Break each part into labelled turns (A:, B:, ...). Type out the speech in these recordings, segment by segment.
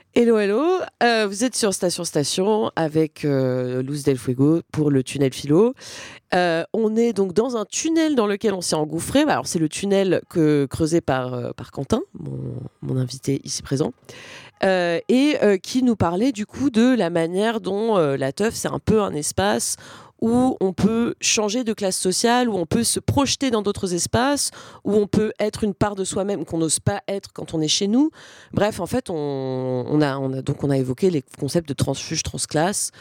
A: Hello, hello. Vous êtes sur Station avec Luz Del Fuego pour le tunnel philo. On est donc dans un tunnel dans lequel on s'est engouffré. Alors, c'est le tunnel creusé par Quentin, mon invité ici présent, qui nous parlait du coup de la manière dont la teuf, c'est un peu un espace où on peut changer de classe sociale, où on peut se projeter dans d'autres espaces, où on peut être une part de soi-même qu'on n'ose pas être quand on est chez nous. Bref, en fait, on a évoqué les concepts de transfuge, transclasse,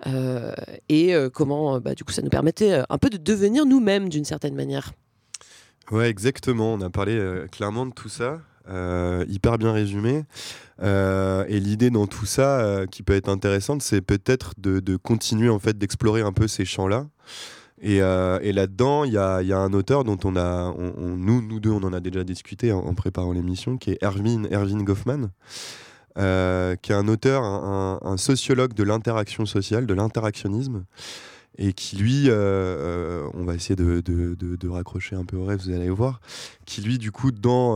A: comment du coup ça nous permettait un peu de devenir nous-mêmes d'une certaine manière.
B: Ouais, exactement. On a parlé clairement de tout ça. Hyper bien résumé. Et l'idée dans tout ça qui peut être intéressante, c'est peut-être de continuer en fait d'explorer un peu ces champs-là. Et là-dedans, il y a un auteur dont nous deux, on en a déjà discuté en préparant l'émission, qui est Erving Goffman, qui est un auteur, un sociologue de l'interaction sociale, de l'interactionnisme, et qui lui, on va essayer de raccrocher un peu au rêve, vous allez voir, qui lui du coup dans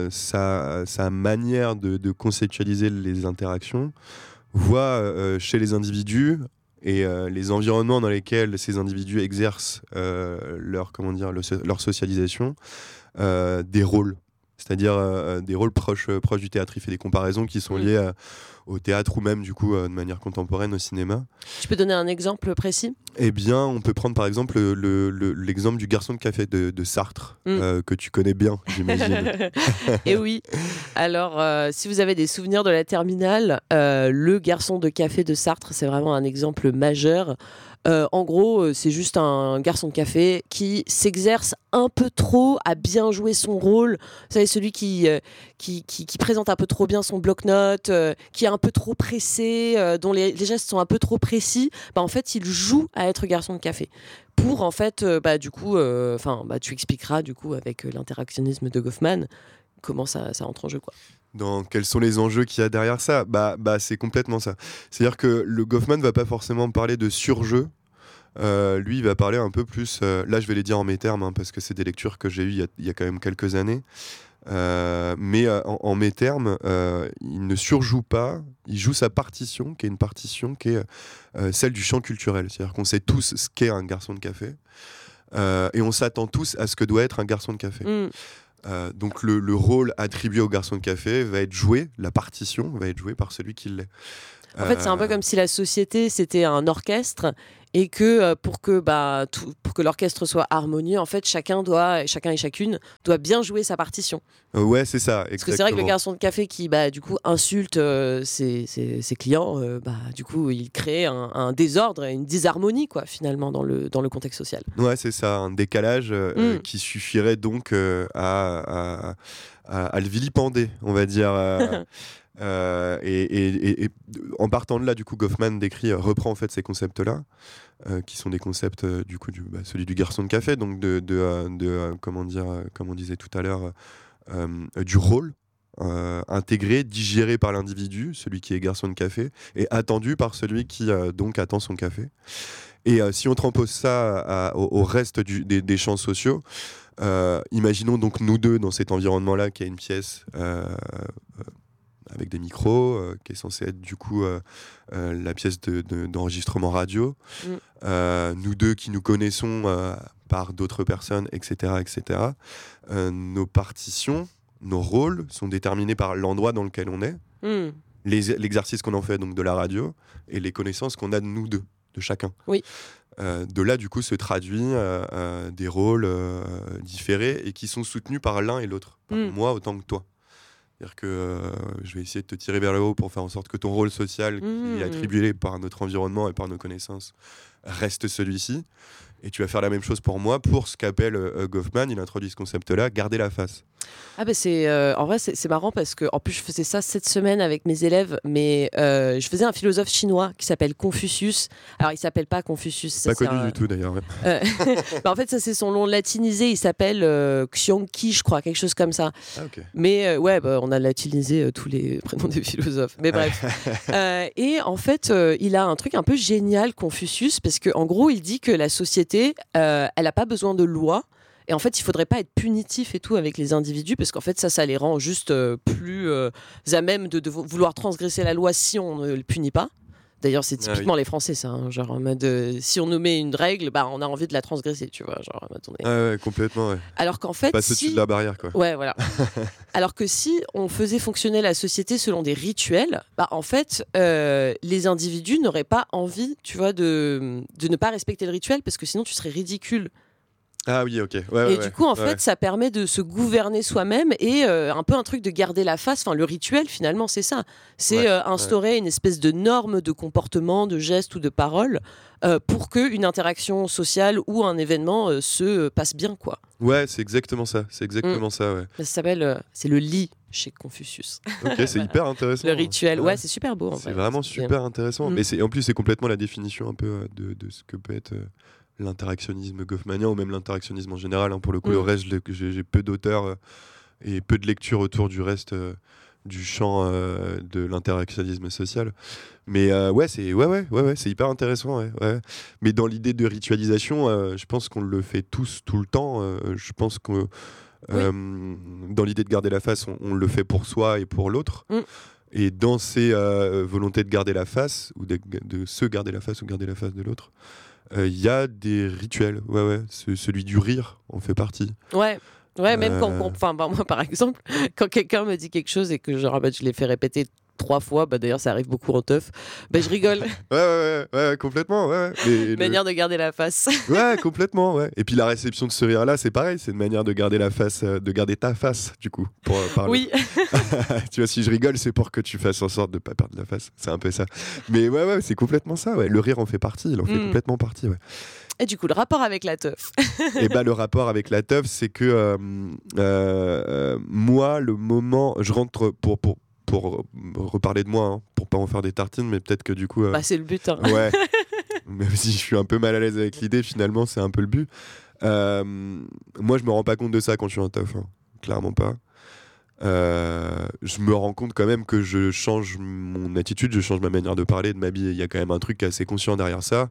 B: sa manière de conceptualiser les interactions, voit chez les individus et les environnements dans lesquels ces individus exercent leur socialisation, des rôles. C'est-à-dire des rôles proches du théâtre. Il fait des comparaisons qui sont liées au théâtre ou même du coup de manière contemporaine au cinéma.
A: Tu peux donner un exemple précis ?
B: Eh bien, on peut prendre par exemple l'exemple du garçon de café de Sartre, que tu connais bien, j'imagine.
A: Et oui. Alors, si vous avez des souvenirs de la terminale, le garçon de café de Sartre, c'est vraiment un exemple majeur. En gros, c'est juste un garçon de café qui s'exerce un peu trop à bien jouer son rôle. Vous savez, celui qui présente un peu trop bien son bloc-notes, qui est un peu trop pressé, dont les gestes sont un peu trop précis. En fait, il joue à être garçon de café. Pour, en fait, tu expliqueras, du coup, avec l'interactionnisme de Goffman, comment ça entre en jeu, quoi.
B: Quels sont les enjeux qu'il y a derrière ça ? C'est complètement ça. C'est-à-dire que le Goffman va pas forcément parler de surjeu. Lui, il va parler un peu plus... là, je vais les dire en mes termes, parce que c'est des lectures que j'ai eues il y a quand même quelques années. Mais en mes termes, il ne surjoue pas, il joue sa partition, qui est une partition qui est celle du champ culturel. C'est-à-dire qu'on sait tous ce qu'est un garçon de café, et on s'attend tous à ce que doit être un garçon de café. Donc le rôle attribué au garçon de café va être joué, la partition va être jouée par celui qui l'est.
A: En fait, c'est un peu comme si la société, c'était un orchestre et que pour que l'orchestre soit harmonieux, en fait, chacun et chacune doit bien jouer sa partition.
B: Ouais, c'est ça, exactement.
A: Parce que c'est vrai que le garçon de café qui, du coup, insulte ses clients, du coup, il crée un désordre et une disharmonie, quoi, finalement, dans le contexte social.
B: Ouais, c'est ça, un décalage qui suffirait donc à le vilipender, on va dire. Et en partant de là, du coup, Goffman reprend en fait ces concepts-là, qui sont des concepts du coup celui du garçon de café, donc comment dire, comme on disait tout à l'heure, du rôle intégré, digéré par l'individu, celui qui est garçon de café, et attendu par celui qui donc attend son café. Et si on transpose ça au reste des champs sociaux, imaginons donc nous deux dans cet environnement-là, qui a une pièce avec des micros, qui est censée être du coup la pièce d'enregistrement radio. Nous deux qui nous connaissons par d'autres personnes, etc. etc. Nos partitions, nos rôles sont déterminés par l'endroit dans lequel on est, l'exercice qu'on en fait, donc de la radio, et les connaissances qu'on a de nous deux, de chacun.
A: Oui.
B: De là, du coup, se traduit des rôles différés et qui sont soutenus par l'un et l'autre, par moi autant que toi. C'est-à-dire que je vais essayer de te tirer vers le haut pour faire en sorte que ton rôle social, qui est attribué par notre environnement et par nos connaissances, reste celui-ci. Et tu vas faire la même chose pour moi, pour ce qu'appelle Goffman, il introduit ce concept-là, garder la face.
A: En vrai, c'est marrant parce que en plus je faisais ça cette semaine avec mes élèves, mais je faisais un philosophe chinois qui s'appelle Confucius. Alors il s'appelle pas Confucius,
B: pas connu du tout d'ailleurs. Ouais.
A: En fait ça c'est son nom latinisé, il s'appelle Xiongqi, je crois, quelque chose comme ça.
B: Ah, okay.
A: Mais on a latinisé tous les prénoms des philosophes. Mais bref. Et en fait il a un truc un peu génial, Confucius, parce que en gros il dit que la société elle a pas besoin de loi. Et en fait, il faudrait pas être punitif et tout avec les individus, parce qu'en fait, ça les rend juste plus à même de vouloir transgresser la loi si on ne le punit pas. D'ailleurs, c'est typiquement les Français, ça. Hein, genre en mode, si on nous met une règle, on a envie de la transgresser, tu vois. Genre,
B: ouais, complètement, ouais.
A: Alors qu'en fait,
B: passe au-dessus de la barrière, quoi.
A: Ouais, voilà. Alors que si on faisait fonctionner la société selon des rituels, en fait, les individus n'auraient pas envie, tu vois, de ne pas respecter le rituel, parce que sinon, tu serais ridicule.
B: Ah oui, ok.
A: Et du coup, en fait, ça permet de se gouverner soi-même et un peu un truc de garder la face. Enfin, le rituel, finalement, c'est ça. C'est instaurer une espèce de norme de comportement, de geste ou de parole pour qu'une interaction sociale ou un événement se passe bien, quoi.
B: Ouais, c'est exactement ça. C'est exactement ça, ouais.
A: Ça s'appelle, c'est le lit chez Confucius.
B: Ok, c'est hyper intéressant.
A: Le rituel, ouais, c'est super beau.
B: C'est vraiment super intéressant. Mais en plus, c'est complètement la définition un peu de ce que peut être... l'interactionnisme goffmanien ou même l'interactionnisme en général, hein. Pour le coup, le reste, j'ai peu d'auteurs et peu de lectures autour du reste du champ de l'interactionnisme social. Mais c'est hyper intéressant. Ouais. Mais dans l'idée de ritualisation, je pense qu'on le fait tous tout le temps. Je pense que dans l'idée de garder la face, on le fait pour soi et pour l'autre. Et dans ces volontés de garder la face, ou de se garder la face ou garder la face de l'autre, il y a des rituels, celui du rire en fait partie. Ouais,
A: même quand, moi par exemple, quand quelqu'un me dit quelque chose et que je l'ai fait répéter 3 fois, d'ailleurs ça arrive beaucoup en teuf, je rigole.
B: ouais, complètement,
A: Manière de garder la face.
B: Ouais, complètement, ouais. Et puis la réception de ce rire-là, c'est pareil, c'est une manière de garder la face, de garder ta face, du coup, pour parler.
A: Oui.
B: Tu vois, si je rigole, c'est pour que tu fasses en sorte de pas perdre la face. C'est un peu ça. Mais c'est complètement ça, ouais. Le rire en fait partie, il en fait complètement partie, ouais.
A: Et du coup, le rapport avec la teuf.
B: Et le rapport avec la teuf, c'est que moi, le moment, je rentre pour reparler de moi, hein, pour pas en faire des tartines, mais peut-être que du coup...
A: c'est le but. Hein.
B: Ouais, même si je suis un peu mal à l'aise avec l'idée, finalement, c'est un peu le but. Moi, je me rends pas compte de ça quand je suis en teuf, hein. Clairement pas. Je me rends compte quand même que je change mon attitude, je change ma manière de parler, de m'habiller. Il y a quand même un truc assez conscient derrière ça.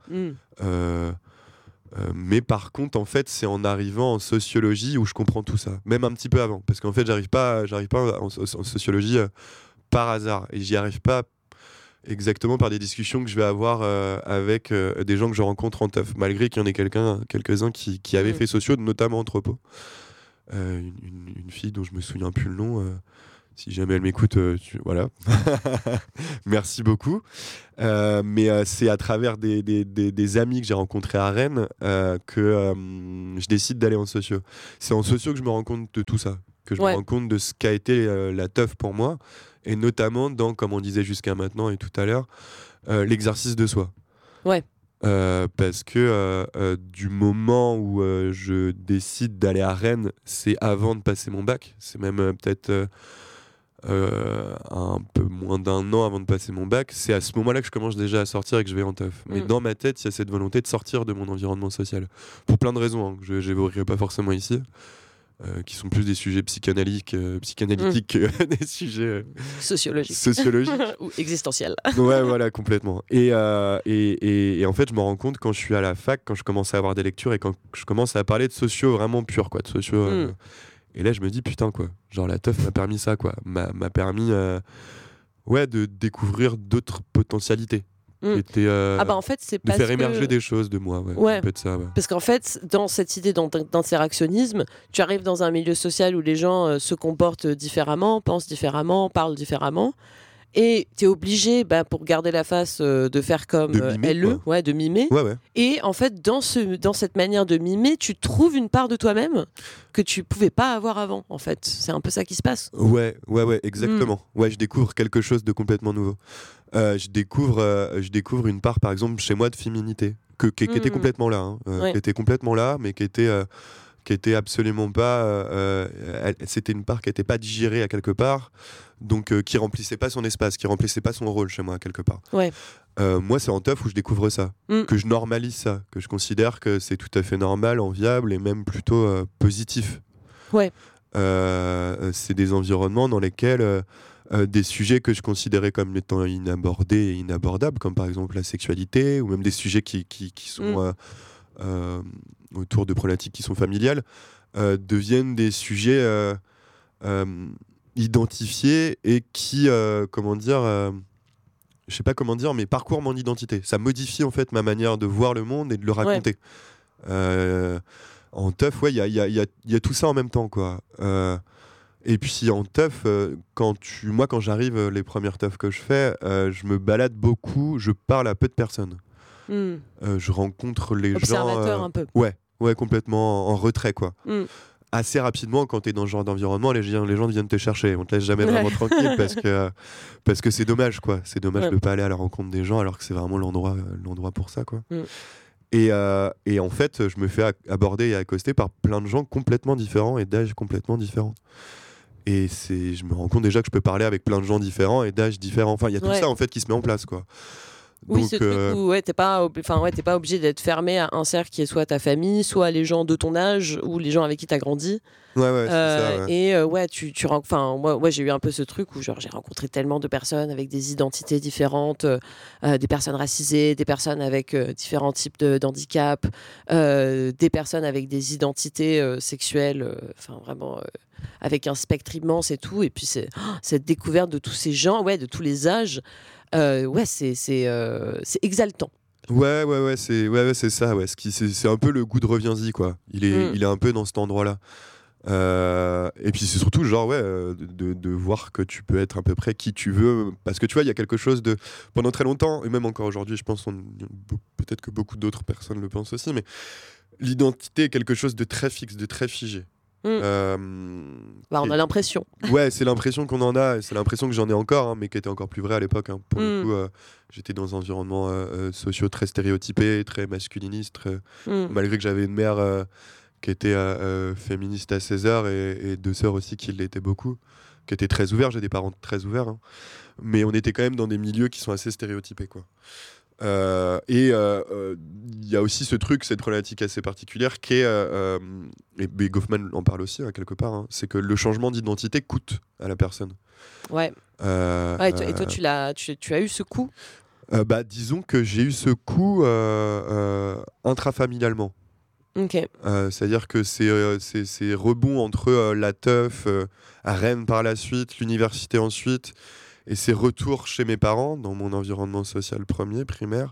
B: Mais par contre, en fait, c'est en arrivant en sociologie où je comprends tout ça, même un petit peu avant, parce qu'en fait, j'arrive pas en sociologie par hasard, et j'y arrive pas exactement par des discussions que je vais avoir avec des gens que je rencontre en teuf, malgré qu'il y en ait quelques-uns qui avaient fait sociaux, notamment anthropo. Une fille dont je me souviens plus le nom. Si jamais elle m'écoute, voilà. Merci beaucoup. Mais c'est à travers des amis que j'ai rencontrés à Rennes que je décide d'aller en socio. C'est en socio que je me rends compte de tout ça, que je me rends compte de ce qu'a été la teuf pour moi, et notamment dans, comme on disait jusqu'à maintenant et tout à l'heure, l'exercice de soi.
A: Ouais.
B: Parce que du moment où je décide d'aller à Rennes, c'est avant de passer mon bac. C'est même peut-être... un peu moins d'1 an avant de passer mon bac, c'est à ce moment-là que je commence déjà à sortir et que je vais en teuf. Mais dans ma tête, il y a cette volonté de sortir de mon environnement social. Pour plein de raisons, hein, que je n'évoquerai pas forcément ici, qui sont plus des sujets psychanalytiques que des sujets sociologiques.
A: Ou existentiels.
B: Ouais, voilà, complètement. Et en fait, je me rends compte quand je suis à la fac, quand je commence à avoir des lectures et quand je commence à parler de sociaux vraiment purs, quoi, de sociaux... Et là, je me dis, putain, quoi. Genre, la teuf m'a permis ça, quoi. M'a permis de découvrir d'autres potentialités.
A: En fait, c'est
B: de faire émerger des choses de moi. Un peu de ça,
A: Parce qu'en fait, dans cette idée d'interactionnisme, tu arrives dans un milieu social où les gens se comportent différemment, pensent différemment, parlent différemment. Et tu es obligé, pour garder la face, de faire comme de mimer.
B: Ouais.
A: Et en fait, dans cette manière de mimer, tu trouves une part de toi-même que tu pouvais pas avoir avant. En fait, c'est un peu ça qui se passe.
B: Ouais, exactement. Ouais, je découvre quelque chose de complètement nouveau. Je découvre une part, par exemple, chez moi, de féminité, qui était complètement là, hein, qui était complètement là, mais qui était absolument pas... c'était une part qui n'était pas digérée à quelque part, donc qui remplissait pas son espace, qui remplissait pas son rôle chez moi à quelque part.
A: Ouais.
B: Moi, c'est en teuf où je découvre ça, que je normalise ça, que je considère que c'est tout à fait normal, enviable et même plutôt positif.
A: Ouais.
B: C'est des environnements dans lesquels des sujets que je considérais comme étant inabordés et inabordables, comme par exemple la sexualité, ou même des sujets qui sont autour de problématiques qui sont familiales, deviennent des sujets identifiés et qui, comment dire, je sais pas comment dire, mais parcourent mon identité. Ça modifie en fait ma manière de voir le monde et de le raconter. En teuf, ouais, il y a tout ça en même temps, quoi. Et puis en teuf, quand j'arrive, les premières teufs que je fais, je me balade beaucoup, je parle à peu de personnes. Je rencontre les gens.
A: Observateur un peu.
B: Ouais, complètement en retrait, quoi. Assez rapidement, quand tu es dans ce genre d'environnement, les gens viennent te chercher. On te laisse jamais vraiment tranquille parce que c'est dommage, quoi. C'est dommage de pas aller à la rencontre des gens alors que c'est vraiment l'endroit pour ça, quoi. Et en fait, je me fais aborder et accoster par plein de gens complètement différents et d'âges complètement différents. Et je me rends compte déjà que je peux parler avec plein de gens différents et d'âges différents. Enfin, il y a tout ça en fait qui se met en place, quoi.
A: Oui,
B: donc,
A: ce truc où t'es pas obligé d'être fermé à un cercle qui est soit ta famille, soit les gens de ton âge ou les gens avec qui t'as grandi.
B: Ouais, c'est ça. Ouais.
A: Et moi j'ai eu un peu ce truc où genre j'ai rencontré tellement de personnes avec des identités différentes, des personnes racisées, des personnes avec différents types d'handicap, des personnes avec des identités sexuelles, vraiment avec un spectre immense et tout. Et puis cette découverte de tous ces gens, de tous les âges. C'est exaltant.
B: Ouais, c'est ça. Ouais. C'est un peu le goût de reviens-y, quoi. Il est un peu dans cet endroit-là. Et puis c'est surtout genre de voir que tu peux être à peu près qui tu veux, parce que tu vois, il y a quelque chose de, pendant très longtemps et même encore aujourd'hui, je pense, peut-être que beaucoup d'autres personnes le pensent aussi, mais l'identité est quelque chose de très fixe, de très figé.
A: On a l'impression.
B: Ouais, c'est l'impression qu'on en a, et c'est l'impression que j'en ai encore, mais qui était encore plus vrai à l'époque. Pour le coup, j'étais dans un environnement socio très stéréotypé, très masculiniste, malgré que j'avais une mère qui était féministe à 16 heures et deux sœurs aussi qui l'étaient beaucoup, qui étaient très ouverts. J'ai des parents très ouverts, mais on était quand même dans des milieux qui sont assez stéréotypés, quoi. Et il y a aussi ce truc, cette problématique assez particulière qui est, et Goffman en parle aussi quelque part, c'est que le changement d'identité coûte à la personne.
A: Et toi tu as eu ce coup?
B: Disons que j'ai eu ce coup intrafamilialement. C'est-à-dire que c'est rebond entre la teuf à Rennes par la suite, l'université ensuite, et ces retours chez mes parents, dans mon environnement social primaire,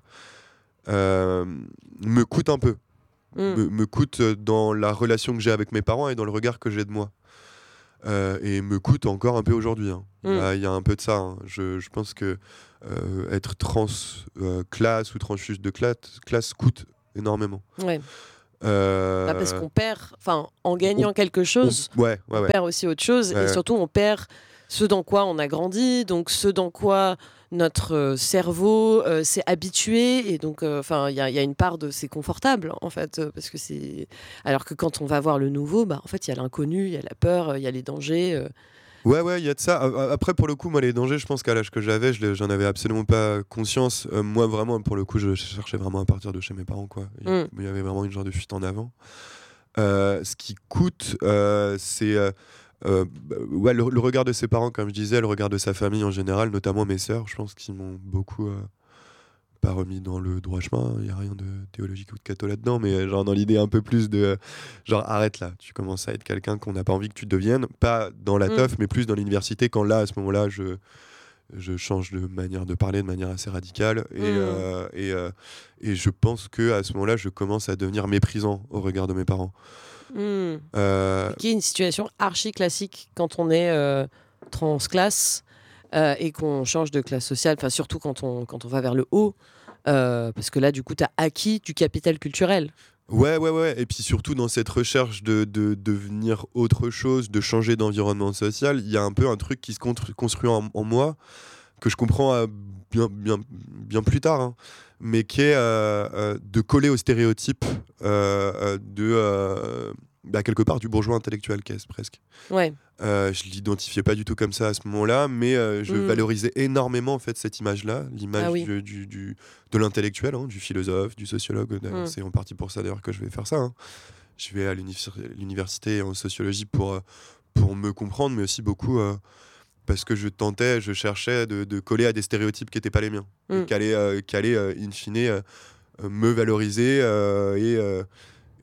B: me coûtent un peu. Me coûtent dans la relation que j'ai avec mes parents et dans le regard que j'ai de moi. Et me coûte encore un peu aujourd'hui. Il y a un peu de ça. Je pense que être trans classe ou transfuge de classe coûte énormément.
A: Parce qu'on perd, en gagnant quelque chose, on perd aussi autre chose, et surtout on perd ce dans quoi on a grandi, donc ce dans quoi notre cerveau s'est habitué, et donc il y a une part de c'est confortable en fait, parce que c'est, alors que quand on va voir le nouveau, en fait il y a l'inconnu, il y a la peur, il y a les dangers.
B: Ouais, il y a de ça. Après, pour le coup, moi, les dangers, je pense qu'à l'âge que j'avais, j'en avais absolument pas conscience. Moi, vraiment, pour le coup, je cherchais vraiment à partir de chez mes parents, quoi. Il y avait vraiment une genre de fuite en avant. Ce qui coûte, c'est le regard de ses parents, comme je disais, le regard de sa famille en général, notamment mes sœurs, je pense, qui m'ont beaucoup pas remis dans le droit chemin. Il n'y a rien de théologique ou de catho là-dedans, mais genre dans l'idée un peu plus de genre arrête là, tu commences à être quelqu'un qu'on n'a pas envie que tu deviennes, pas dans la teuf, mais plus dans l'université, quand là, à ce moment-là, je change de manière de parler de manière assez radicale, et je pense que à ce moment-là, je commence à devenir méprisant au regard de mes parents.
A: Qui est une situation archi classique quand on est transclasse et qu'on change de classe sociale, surtout quand on va vers le haut, parce que là du coup tu as acquis du capital culturel.
B: Ouais, et puis surtout dans cette recherche de devenir autre chose, de changer d'environnement social, il y a un peu un truc qui se construit en moi, que je comprends bien plus tard, mais qui est de coller aux stéréotypes quelque part du bourgeois intellectuel, qu'est-ce presque. Je l'identifiais pas du tout comme ça à ce moment-là, mais je valorisais énormément en fait cette image-là, l'image de l'intellectuel, du philosophe, du sociologue. C'est en partie pour ça d'ailleurs que je vais faire ça. Je vais à l'université en sociologie pour me comprendre, mais aussi beaucoup parce que je cherchais de coller à des stéréotypes qui n'étaient pas les miens, et qui allaient in fine me valoriser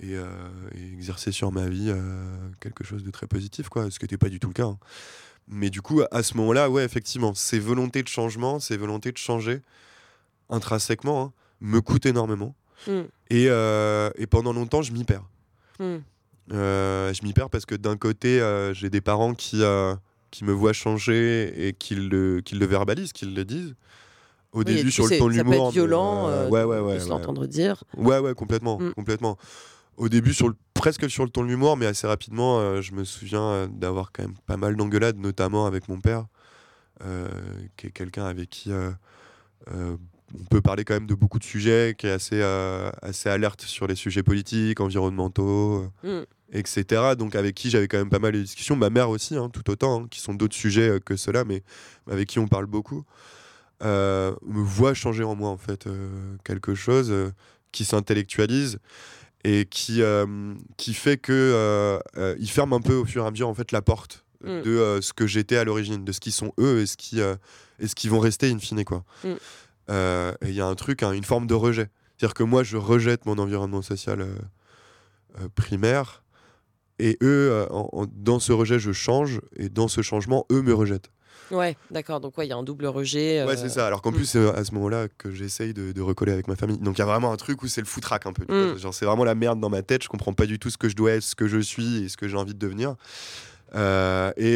B: et exercer sur ma vie quelque chose de très positif, quoi, ce qui n'était pas du tout le cas, hein. Mais du coup, à ce moment-là, ouais, effectivement, ces volontés de changement, ces volontés de changer intrinsèquement, hein, me coûtent énormément.
A: Mm.
B: Et pendant longtemps, je m'y perds.
A: Mm.
B: Je m'y perds parce que d'un côté, j'ai des parents qui me voient changer et qui le verbalisent, qui le disent. Au début, sur le ton de
A: ça peut
B: l'humour.
A: être violent
B: Ouais,
A: de se l'entendre dire.
B: Ouais, complètement, complètement. Au début, presque sur le ton de l'humour, mais assez rapidement, je me souviens d'avoir quand même pas mal d'engueulades, notamment avec mon père, qui est quelqu'un avec qui on peut parler quand même de beaucoup de sujets, qui est assez alerte sur les sujets politiques, environnementaux, etc. Donc avec qui j'avais quand même pas mal de discussions. Ma mère aussi, hein, tout autant, hein, qui sont d'autres sujets que ceux-là, mais avec qui on parle beaucoup. Me voit changer en moi, en fait, quelque chose qui s'intellectualise et qui fait que il ferme un peu au fur et à mesure, en fait, la porte de ce que j'étais à l'origine, de ce qu'ils sont eux et ce qui vont rester in fine, quoi. Et il y a un truc, hein, une forme de rejet. C'est-à-dire que moi, je rejette mon environnement social primaire, et eux, dans ce rejet, je change, et dans ce changement, eux me rejettent.
A: Ouais, d'accord. Donc, il y a un double rejet.
B: Ouais, c'est ça. Alors qu'en plus, c'est à ce moment-là que j'essaye de recoller avec ma famille. Donc, il y a vraiment un truc où c'est le foutraque un peu. Genre, c'est vraiment la merde dans ma tête. Je comprends pas du tout ce que je dois être, ce que je suis et ce que j'ai envie de devenir. Et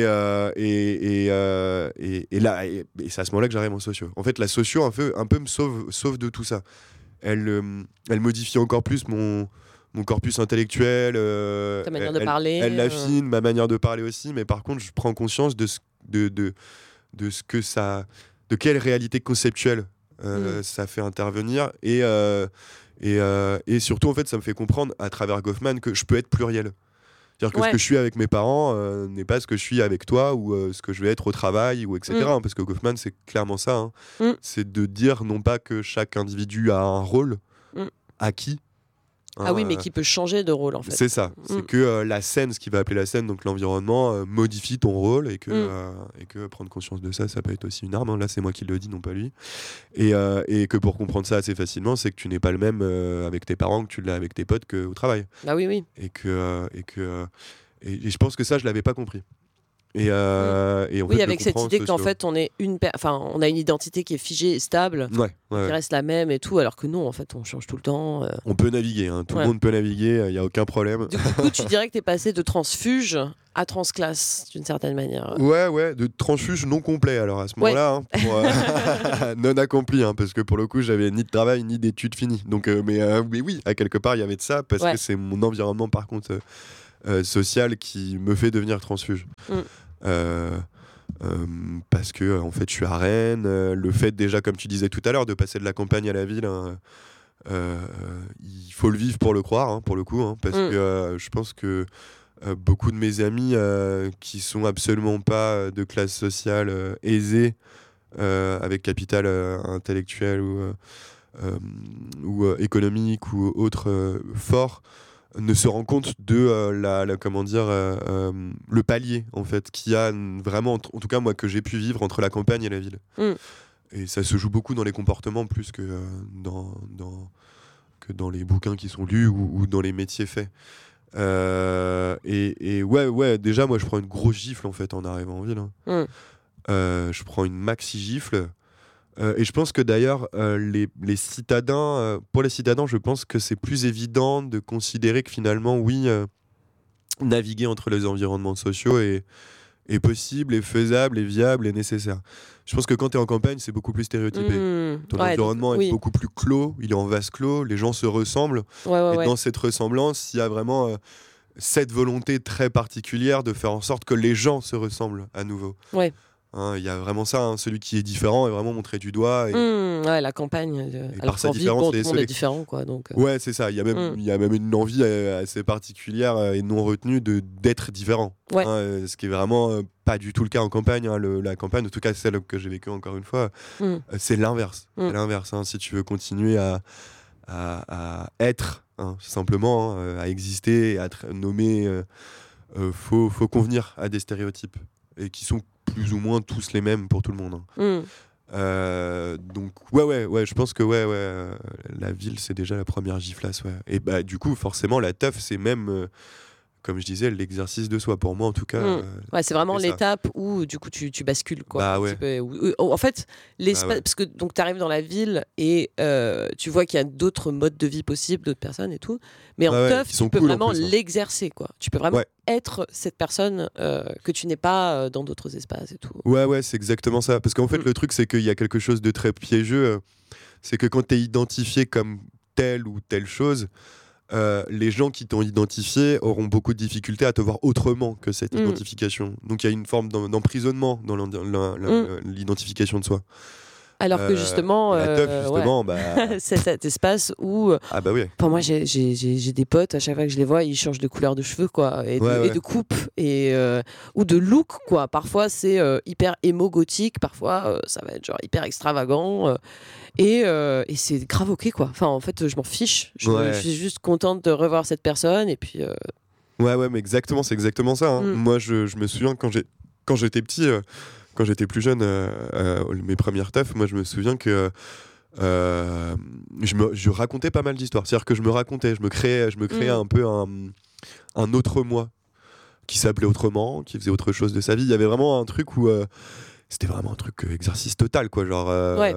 B: là, c'est à ce moment-là que j'arrive en socio. En fait, la socio un peu me sauve de tout ça. Elle modifie encore plus mon corpus intellectuel.
A: Ta manière de parler.
B: Elle l'affine, ma manière de parler aussi. Mais par contre, je prends conscience de ce que ça, de quelle réalité conceptuelle ça fait intervenir, et surtout, en fait, ça me fait comprendre à travers Goffman que je peux être pluriel. C'est-à-dire que ce que je suis avec mes parents n'est pas ce que je suis avec toi, ou ce que je vais être au travail, ou etc. Parce que Goffman, c'est clairement ça, hein. C'est de dire non pas que chaque individu a un rôle acquis.
A: Ah oui, mais qui peut changer de rôle, en fait.
B: C'est ça. C'est que la scène, ce qu'il va appeler la scène, donc l'environnement, modifie ton rôle, et que prendre conscience de ça, ça peut être aussi une arme, hein. Là, c'est moi qui le dis, non pas lui. Et que pour comprendre ça assez facilement, c'est que tu n'es pas le même avec tes parents que tu l'as avec tes potes qu'au travail.
A: Ah oui.
B: Et je pense que ça, je l'avais pas compris. Et en fait,
A: avec cette idée qu'en fait on a une identité qui est figée et stable, qui reste la même et tout, alors que non, en fait on change tout le temps.
B: On peut naviguer, hein. Tout le monde peut naviguer, il n'y a aucun problème.
A: Du coup, tu dirais que tu es passé de transfuge à transclasse, d'une certaine manière.
B: Ouais, de transfuge non complet, alors à ce moment-là, hein, non accompli, hein, parce que pour le coup, j'avais ni de travail ni d'études finies. Donc, mais oui, à quelque part, il y avait de ça, parce que c'est mon environnement, par contre, social, qui me fait devenir transfuge. Parce que en fait je suis à Rennes, le fait déjà, comme tu disais tout à l'heure, de passer de la campagne à la ville, hein, il faut le vivre pour le croire, hein, pour le coup, hein, parce que je pense que beaucoup de mes amis qui sont absolument pas de classe sociale aisée, avec capital intellectuel ou économique ou autre fort, ne se rend compte de le palier, en fait, qu'il y a vraiment, en tout cas moi, que j'ai pu vivre entre la campagne et la ville. Et ça se joue beaucoup dans les comportements, plus que dans les bouquins qui sont lus ou dans les métiers faits. Et ouais, déjà moi je prends une grosse gifle, en fait, en arrivant en ville, hein. Je prends une maxi gifle. Et je pense que d'ailleurs, les citadins, pour les citadins, je pense que c'est plus évident de considérer que finalement, oui, naviguer entre les environnements sociaux est possible, est faisable, est viable, est nécessaire. Je pense que quand tu es en campagne, c'est beaucoup plus stéréotypé. Ton environnement est beaucoup plus clos, il est en vase clos, les gens se ressemblent. Et dans cette ressemblance, il y a vraiment cette volonté très particulière de faire en sorte que les gens se ressemblent à nouveau. Il y a vraiment ça, hein, celui qui est différent est vraiment montré du doigt.
A: La campagne. Alors qu'en ville, tout le monde est différent, quoi. Donc,
B: ouais, c'est ça. Il y a même une envie assez particulière et non retenue d'être différent. Ce qui est vraiment pas du tout le cas en campagne. Hein. La campagne, en tout cas celle que j'ai vécue encore une fois, c'est l'inverse. C'est l'inverse, hein. Si tu veux continuer à être, hein, simplement, hein, à exister, à être nommé, faut convenir à des stéréotypes, et qui sont plus ou moins tous les mêmes pour tout le monde, hein. Donc ouais, je pense que la ville c'est déjà la première giflasse, ouais. Et bah du coup forcément la teuf c'est même comme je disais l'exercice de soi pour moi en tout cas.
A: Ouais, c'est vraiment
B: c'est ça.
A: l'étape où du coup tu bascules quoi.
B: Bah
A: Un
B: ouais.
A: petit peu, en fait, l'espace,
B: Bah ouais.
A: parce que donc tu arrives dans la ville et tu vois qu'il y a d'autres modes de vie possibles, d'autres personnes et tout. Mais en
B: Ouais,
A: teuf,
B: qui
A: tu
B: sont
A: peux
B: cool en
A: vraiment
B: plus, hein.
A: l'exercer quoi. Tu peux vraiment
B: Ouais.
A: être cette personne que tu n'es pas dans d'autres espaces et tout.
B: Ouais, c'est exactement ça. Parce qu'en fait, le truc, c'est qu'il y a quelque chose de très piégeux. C'est que quand tu es identifié comme telle ou telle chose, les gens qui t'ont identifié auront beaucoup de difficultés à te voir autrement que cette identification. Donc il y a une forme d'emprisonnement dans l'identification de soi.
A: Alors que justement,
B: la teuf, justement,
A: ouais.
B: bah.
A: C'est cet espace où,
B: Ah bah oui.
A: moi j'ai des potes, à chaque fois que je les vois, ils changent de couleur de cheveux quoi, et de coupe, et ou de look quoi. Parfois c'est hyper émo gothique, parfois ça va être genre hyper extravagant, et c'est grave ok quoi. Enfin en fait je m'en fiche, je suis juste contente de revoir cette personne et puis.
B: Ouais, mais exactement, c'est exactement ça. Hein. Moi je me souviens quand j'étais petit. Quand j'étais plus jeune, mes premières teufs, moi je me souviens que je racontais pas mal d'histoires. C'est-à-dire que je me créais un peu un autre moi qui s'appelait autrement, qui faisait autre chose de sa vie. Il y avait vraiment un truc où c'était vraiment un truc exercice total, quoi. Genre,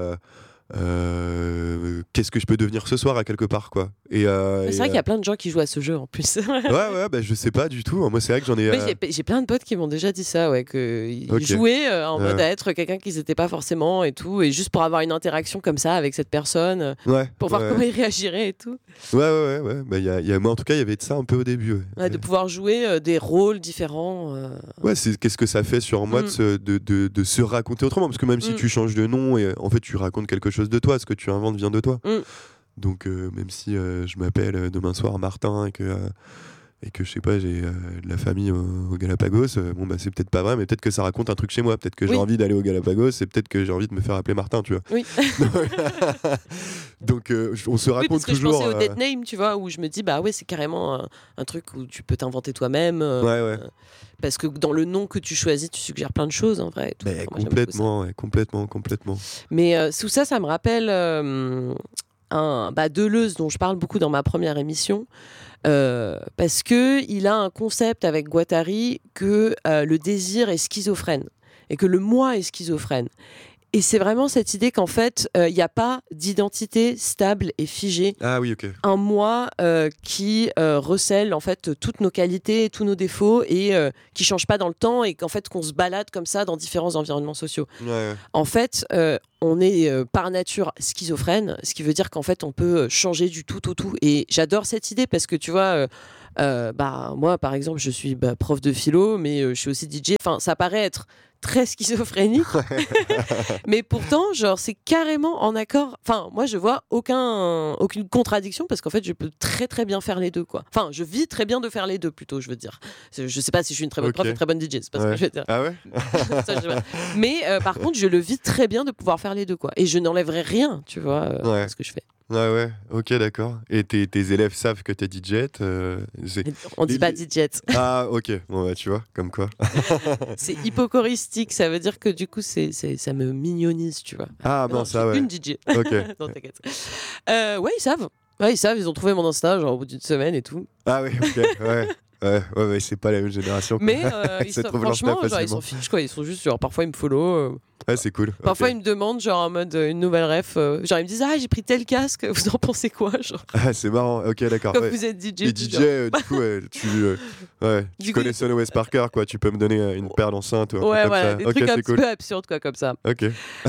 B: qu'est-ce que je peux devenir ce soir à quelque part, quoi.
A: C'est vrai qu'il y a plein de gens qui jouent à ce jeu en plus.
B: Bah, je sais pas du tout. Moi c'est vrai que j'en ai.
A: J'ai plein de potes qui m'ont déjà dit ça, ouais, qu'ils jouaient en mode à être quelqu'un qu'ils n'étaient pas forcément et tout, et juste pour avoir une interaction comme ça avec cette personne, pour voir comment ils réagiraient et tout.
B: Ouais. Bah, moi en tout cas il y avait de ça un peu au début.
A: De pouvoir jouer des rôles différents.
B: Ouais, qu'est-ce que ça fait sur moi de se raconter autrement, parce que même si tu changes de nom et en fait tu racontes quelque chose de toi, ce que tu inventes vient de toi. Donc même si je m'appelle demain soir Martin et que je sais pas, j'ai de la famille au Galapagos, bon bah c'est peut-être pas vrai, mais peut-être que ça raconte un truc chez moi, peut-être que j'ai envie d'aller au Galapagos et peut-être que j'ai envie de me faire appeler Martin, tu vois.
A: Oui.
B: Donc on se raconte
A: parce que
B: toujours.
A: Je pensais au dead name, tu vois, où je me dis bah ouais, c'est carrément un truc où tu peux t'inventer toi-même. Parce que dans le nom que tu choisis, tu suggères plein de choses en vrai.
B: Bah, complètement.
A: Mais sous ça me rappelle Deleuze, dont je parle beaucoup dans ma première émission. Parce que il a un concept avec Guattari que le désir est schizophrène et que le moi est schizophrène. Et c'est vraiment cette idée qu'en fait, il n'y a pas d'identité stable et figée.
B: Ah oui, ok.
A: Un moi qui recèle en fait toutes nos qualités, tous nos défauts et qui change pas dans le temps, et qu'en fait qu'on se balade comme ça dans différents environnements sociaux.
B: Ouais.
A: En fait, on est par nature schizophrène, ce qui veut dire qu'en fait on peut changer du tout au tout. Et j'adore cette idée parce que tu vois. Moi par exemple je suis prof de philo, mais je suis aussi DJ. Enfin, ça paraît être très schizophrénique mais pourtant genre c'est carrément en accord. Enfin moi je vois aucune contradiction, parce qu'en fait je peux très très bien faire les deux quoi. Enfin je vis très bien de faire les deux plutôt, je veux dire. Je sais pas si je suis une très bonne prof ou une très bonne DJ, c'est pas ce que je veux dire.
B: Ah ouais.
A: Ça, je sais pas. Mais par contre je le vis très bien de pouvoir faire les deux quoi, et je n'enlèverai rien, tu vois, à ce que je fais.
B: Ouais, ok, d'accord. Et tes élèves savent que t'es DJ?
A: On dit pas DJ.
B: Ah, ok. Bon, bah, tu vois, comme quoi.
A: C'est hypocoristique, ça veut dire que du coup, ça me mignonise, tu vois.
B: Ah,
A: non,
B: ça, ouais.
A: Une DJ.
B: Ok.
A: Non, t'inquiète. Ouais, ils savent. Ouais, ils savent, ils ont trouvé mon Insta, genre au bout d'une semaine et tout.
B: Ah, oui, ok, ouais, c'est pas la même génération.
A: Mais franchement, genre, ils s'en fichent, quoi. Ils sont juste, genre, parfois ils me follow.
B: Ouais, c'est cool.
A: Parfois, ils me demandent, genre, en mode une nouvelle ref. Genre, ils me disent, ah, j'ai pris tel casque, vous en pensez quoi, genre.
B: Ah, c'est marrant, ok, d'accord.
A: Comme vous êtes DJ.
B: Et DJ, du coup, tu connais Son West Parker, quoi. Tu peux me donner une paire d'enceinte.
A: Ouais, voilà, des trucs un petit
B: cool.
A: peu absurdes, quoi, comme ça.
B: Ok.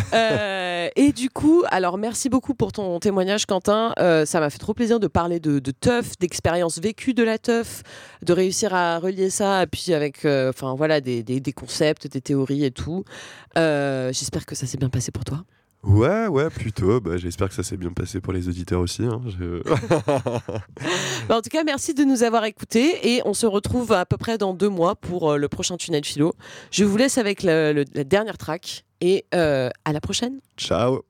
A: Et du coup, alors, merci beaucoup pour ton témoignage, Quentin. Ça m'a fait trop plaisir de parler de teuf, d'expériences vécues de la teuf, de réussir à relier ça, et puis avec des concepts, des théories et tout. J'espère que ça s'est bien passé pour toi.
B: Ouais, plutôt. J'espère que ça s'est bien passé pour les auditeurs aussi. Hein.
A: En tout cas, merci de nous avoir écoutés, et on se retrouve à peu près dans 2 mois pour le prochain Tunnel Philo. Je vous laisse avec la dernière track, et à la prochaine.
B: Ciao.